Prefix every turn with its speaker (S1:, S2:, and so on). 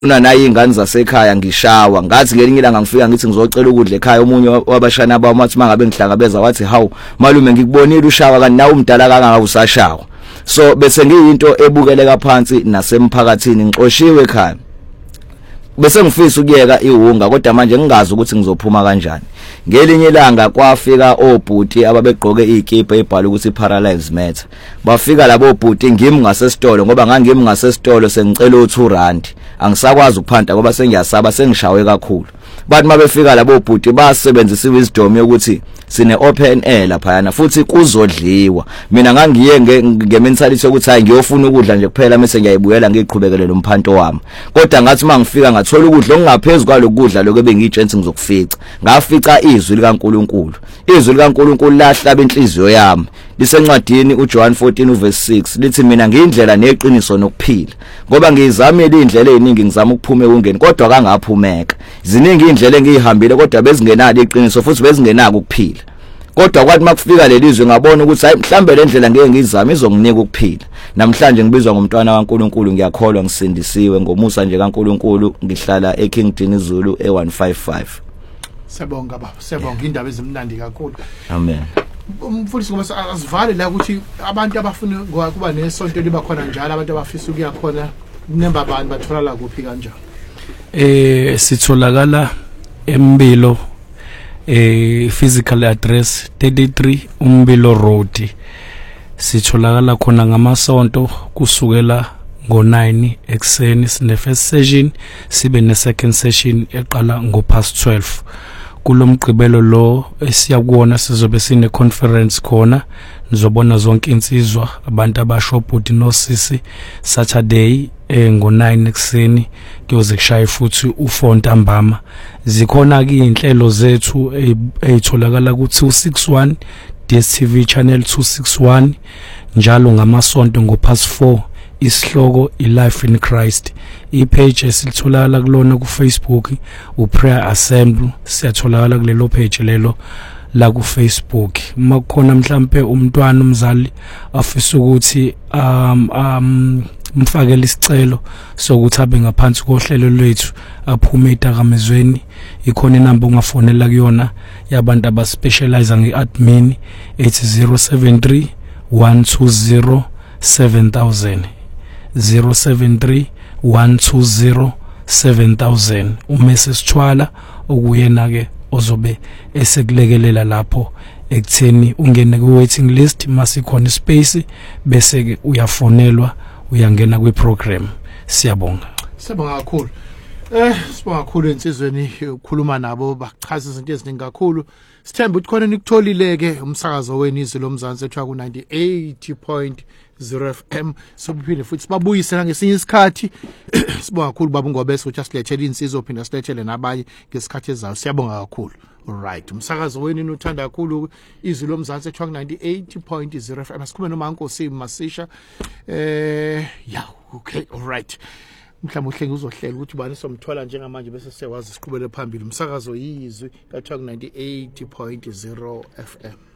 S1: naye ingane zasekhaya ngishawa ngathi ngelinye ilanga ngifika ngithi ngizocela ukudla ekhaya umunye wabashana bami wathi mangabe ngihlangabeza wathi hawu malume ngikubonile ushawa kanti nawe umdala kangaka usashawa so bese ngiyinto ebukeleka phansi nasemphakathini ngixoshiwe ekhaya bese ngifisa ukuyeka ihunga kodwa manje ngingazi ukuthi ngizophuma kanjani ngelinye ilanga kwafika obhuti ababegqoke izikipa ebhala ukuthi paralyze matter bafika labo obhuti ngimi ngasesitolo ngoba ngangimi ngasesitolo sengicela u2 angisakwazi ukuphanda ngoba sengiyasaba sengishawe kakhulu bathi mabefika labo obhuti basebenzisa iwisdom yokuthi sine open air lapha futhi kuzodliwa mina ngangiye ngementality yokuthi hayi ngiyofuna ukudla nje kuphela mase ngiyayibuyela ngiqhubekele lo mphanto wami kodwa ngathi mangifika ngathola ukudla okungaphezulu kwalokudla lokho bengiyitshentsi ngizokufica ngafica izwi likaNkuluNkulu lahlaba inhliziyo yami lisencwadini uJohn 14:6 lithi mina ngiyindlela neqiniso nokuphila ngoba ngizamile indlela eziningi ngizama ukuphuma ekungeni kodwa kangaphumeka ziningi indlela engihambile kodwa bezingenalo iqiniso futhi bezingenako ukuphila kodwa kwathi makufika lelizwe ngabona ukuthi hayi mhlambe le ndlela ngeke ngizame izonginika ukuphila namhlanje ngibizwa ngomntwana kaNkuluNkulu ngiyakholwa ngisindisiwe ngomusa nje kaNkuluNkulu ngihlala eKingdom Zulu e155
S2: Siyabonga baba siyabonga indaba ezimnandi kakhulu
S1: amen
S2: umfundisi ngoba asivale la ukuthi abantu abafuna kuba nesonto liba khona njalo abantu abafisa ukuya khona nemba abantu bathola la kuphi kanjani
S3: sitholakala eMbilo physical address 33 Umbilo Road sitholakala khona ngamasonto kusukela ngo9 ekseni sine first session sibe ne second session eqala ngo 12 kulomgqibelo lo esiyakuona sizobe sine conference khona nizobona zonke insizwa abantu abashobhudi nosisi Saturday ngo9 ekseni kuyoze kushaye futhi u4 ntambama zikhona ke inhlelo zethu ezitholakala ku 261 DStv channel 261 njalo ngamasonto ngo4 isihloko iLife in Christ ipage esilitholakala kulona ku Facebook uPrayer Assembly siyatholakala kulelo page lelo la ku Facebook makukhona mhlambe umntwana umzali afisa ukuthi mfakele isicelo sokuthi abe ngaphansi kohlelo lwethu aphume itakamezweni ikhona inamba ungafonela kuyona yabantu abaspecialize ngeadmin 8073 120 7000 073 120 7000 umese sithwala okuyena ke ozobe esekulekelela lapho ekutheni ungene ku waiting list masikhona space bese ke uyafonelwa uyangena kwi program siyabonga
S2: kakhulu sibonga kakhulu insizweni ukukhuluma nabo bachaza izinto eziningi kakhulu sithemba ukuthi khona nikutholileke umsakazo wenu izwi lomzansi ethiwa ku 98.0 FM sobuphinde futhi sibabuyise ngesinye isikhathi sibonga kakhulu baba Ngobese ukuthi asilethele insizwe ophinda silethele nabanye ngesikhathi ezayo siyabonga kakhulu alright umsakazo wenu uthanda kakhulu izwi lomzansi ethiwa ku 98.0 FM asikhuluma noma Nkosi Masisha yeah okay alright mhlawumbe uhlenge uzohlela ukuthi bani somthola njengamanje bese sewazi siqhubele phambili umsakazo yizwi ethiwa ku 98.0 FM